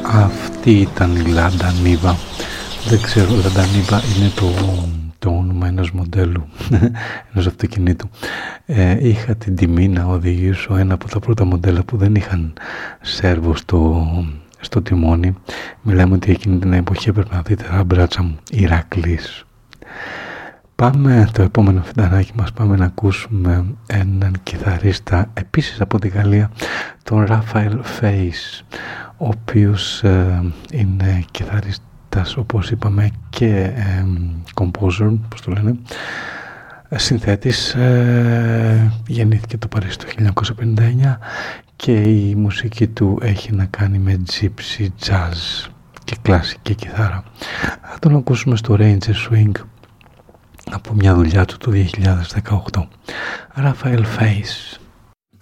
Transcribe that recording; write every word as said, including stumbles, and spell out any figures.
Αυτή ήταν η Λάντα Νίβα. Δεν ξέρω, Λάντα Νίβα είναι το, το όνομα ενός μοντέλου, ενός αυτοκινήτου. Ε, είχα την τιμή να οδηγήσω ένα από τα πρώτα μοντέλα που δεν είχαν σέρβο στο, στο τιμόνι. Μιλάμε ότι εκείνη την εποχή έπρεπε να δείτε τα μπράτσα μου, Ηρακλής. Πάμε το επόμενο φιντανάκι μας, πάμε να ακούσουμε έναν κιθαρίστα επίσης από τη Γαλλία, τον Ράφαελ Φέις, ο οποίος ε, είναι κιθαρίστας, όπως είπαμε, και ε, composer, πώς το λένε, συνθέτης. Ε, γεννήθηκε το Παρίσι το χίλια εννιακόσια πενήντα εννιά και η μουσική του έχει να κάνει με gypsy jazz και κλασική κιθάρα. Θα τον ακούσουμε στο Ranger Swing από μια δουλειά του το δύο χιλιάδες δεκαοκτώ. Ράφαελ Φέις.